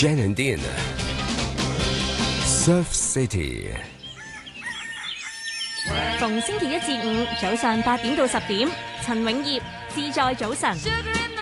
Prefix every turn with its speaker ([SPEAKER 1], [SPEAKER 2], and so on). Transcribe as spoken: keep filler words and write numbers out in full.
[SPEAKER 1] Jen and Dean Surf City。
[SPEAKER 2] 逢星期一至五早上八點到十點，陳永業自在早晨。